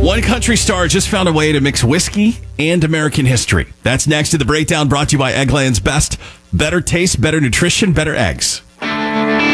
One country star just found a way to mix whiskey and American history. That's next to the breakdown brought to you by Eggland's Best. Better taste, better nutrition, better eggs.